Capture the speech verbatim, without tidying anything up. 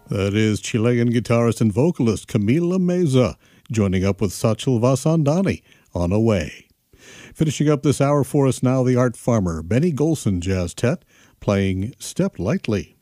That is Chilean guitarist and vocalist Camila Meza, joining up with Satchel Vasandani on Away. Finishing up this hour for us now, the art farmer Benny Golson Jazz Tet, playing Step Lightly.